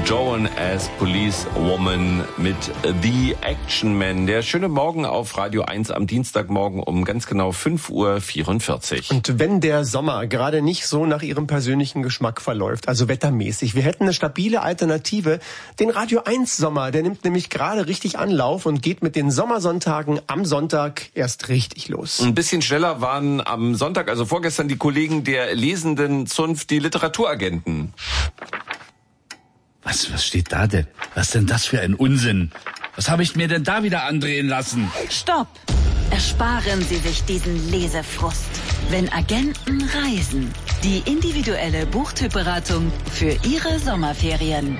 Joan as Policewoman mit The Action Man. Der schöne Morgen auf Radio 1 am Dienstagmorgen um ganz genau 5:44 Uhr. Und wenn der Sommer gerade nicht so nach Ihrem persönlichen Geschmack verläuft, also wettermäßig, wir hätten eine stabile Alternative, den Radio 1 Sommer, der nimmt nämlich gerade richtig Anlauf und geht mit den Sommersonntagen am Sonntag erst richtig los. Ein bisschen schneller waren am Sonntag, also vorgestern, die Kollegen der lesenden Zunft, die Literaturagenten. Was steht da denn? Was denn das für ein Unsinn? Was habe ich mir denn da wieder andrehen lassen? Stopp! Ersparen Sie sich diesen Lesefrust. Wenn Agenten reisen. Die individuelle Buchtypberatung für Ihre Sommerferien.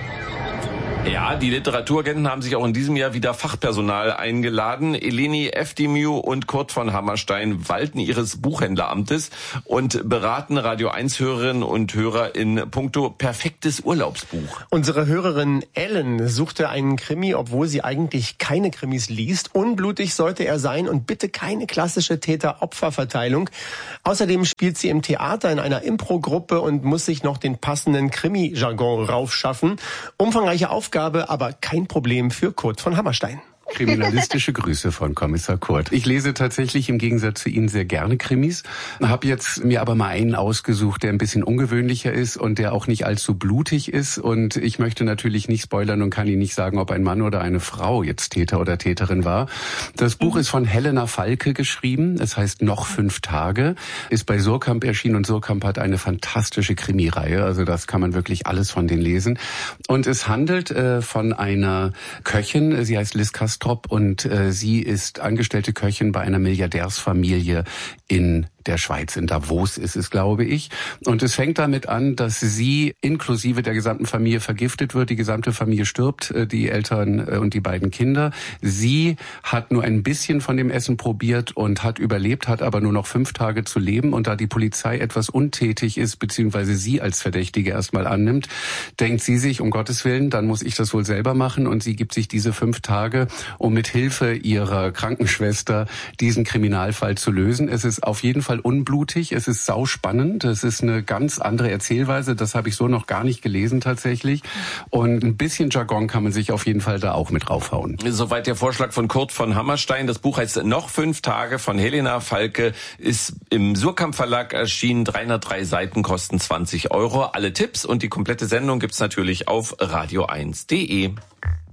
Ja, die Literaturagenten haben sich auch in diesem Jahr wieder Fachpersonal eingeladen. Eleni Eftimou und Kurt von Hammerstein walten ihres Buchhändleramtes und beraten Radio 1-Hörerinnen und Hörer in puncto perfektes Urlaubsbuch. Unsere Hörerin Ellen suchte einen Krimi, obwohl sie eigentlich keine Krimis liest. Unblutig sollte er sein und bitte keine klassische Täter-Opfer-Verteilung. Außerdem spielt sie im Theater in einer Impro-Gruppe und muss sich noch den passenden Krimi-Jargon raufschaffen. Umfangreiche Aufgabe, aber kein Problem für Kurt von Hammerstein. Kriminalistische Grüße von Kommissar Kurt. Ich lese tatsächlich im Gegensatz zu Ihnen sehr gerne Krimis, habe jetzt mir aber mal einen ausgesucht, der ein bisschen ungewöhnlicher ist und der auch nicht allzu blutig ist. Und ich möchte natürlich nicht spoilern und kann Ihnen nicht sagen, ob ein Mann oder eine Frau jetzt Täter oder Täterin war. Das Buch ist von Helena Falke geschrieben. Es heißt Noch 5 Tage, ist bei Surkamp erschienen und Surkamp hat eine fantastische Krimireihe. Also das kann man wirklich alles von denen lesen. Und es handelt von einer Köchin, sie heißt Liz Kastrop und sie ist angestellte Köchin bei einer Milliardärsfamilie in der Schweiz, in Davos ist es, glaube ich. Und es fängt damit an, dass sie inklusive der gesamten Familie vergiftet wird. Die gesamte Familie stirbt, die Eltern und die beiden Kinder. Sie hat nur ein bisschen von dem Essen probiert und hat überlebt, hat aber nur noch 5 Tage zu leben. Und da die Polizei etwas untätig ist, beziehungsweise sie als Verdächtige erstmal annimmt, denkt sie sich, um Gottes Willen, dann muss ich das wohl selber machen. Und sie gibt sich diese 5 Tage, um mit Hilfe ihrer Krankenschwester diesen Kriminalfall zu lösen. Es ist auf jeden Fall unblutig, es ist sauspannend, es ist eine ganz andere Erzählweise, das habe ich so noch gar nicht gelesen tatsächlich und ein bisschen Jargon kann man sich auf jeden Fall da auch mit draufhauen. Soweit der Vorschlag von Kurt von Hammerstein. Das Buch heißt Noch 5 Tage von Helena Falke, ist im Surkamp Verlag erschienen, 303 Seiten, kosten 20 Euro. Alle Tipps und die komplette Sendung gibt's natürlich auf radio1.de.